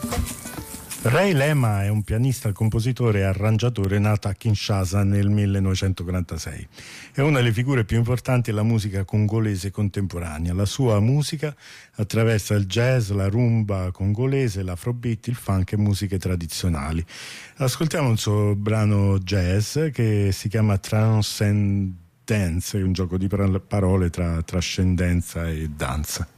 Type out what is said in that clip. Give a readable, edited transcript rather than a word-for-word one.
Ray Lema è un pianista, compositore e arrangiatore nato a Kinshasa nel 1946. È una delle figure più importanti della musica congolese contemporanea. La sua musica attraversa il jazz, la rumba congolese, l'afrobeat, il funk e musiche tradizionali. Ascoltiamo un suo brano jazz che si chiama Transcendence, è un gioco di parole tra trascendenza e danza.